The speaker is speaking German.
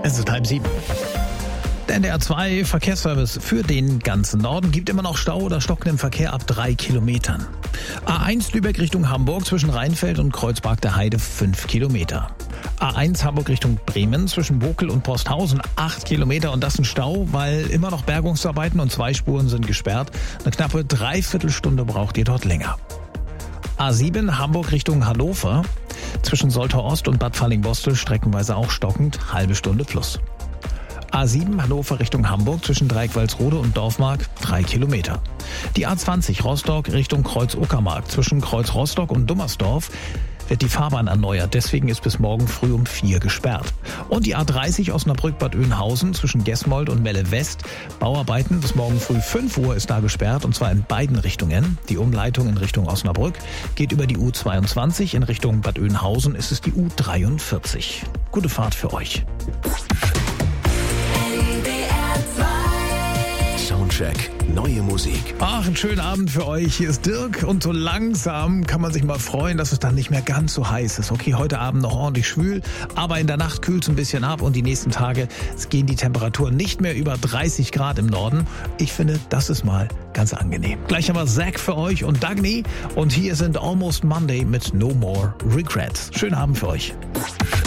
Es ist 6:30. Der NDR 2 Verkehrsservice für den ganzen Norden gibt immer noch Stau oder stockenden Verkehr ab 3 Kilometern. A1 Lübeck Richtung Hamburg zwischen Rheinfeld und Kreuzberg der Heide 5 Kilometer. A1 Hamburg Richtung Bremen zwischen Bokel und Posthausen 8 Kilometer und das ein Stau, weil immer noch Bergungsarbeiten und 2 Spuren sind gesperrt. Eine knappe Dreiviertelstunde braucht ihr dort länger. A7 Hamburg Richtung Hannover zwischen Soltau Ost und Bad Fallingbostel streckenweise auch stockend, halbe Stunde plus. A7 Hannover Richtung Hamburg zwischen Dreikwalsrode und Dorfmark 3 Kilometer. Die A20 Rostock Richtung Kreuz-Uckermark zwischen Kreuz Rostock und Dummersdorf wird die Fahrbahn erneuert. Deswegen ist bis morgen früh um 4 gesperrt. Und die A30 Osnabrück-Bad Oeynhausen zwischen Gesmold und Melle West. Bauarbeiten bis morgen früh 5 Uhr ist da gesperrt und zwar in beiden Richtungen. Die Umleitung in Richtung Osnabrück geht über die U22. In Richtung Bad Oeynhausen ist es die U43. Gute Fahrt für euch. Soundcheck, neue Musik. Ach, einen schönen Abend für euch. Hier ist Dirk und so langsam kann man sich mal freuen, dass es dann nicht mehr ganz so heiß ist. Okay, heute Abend noch ordentlich schwül, aber in der Nacht kühlt es ein bisschen ab und die nächsten Tage gehen die Temperaturen nicht mehr über 30 Grad im Norden. Ich finde, das ist mal ganz angenehm. Gleich haben wir Zack für euch und Dagny und hier sind Almost Monday mit No More Regrets. Schönen Abend für euch.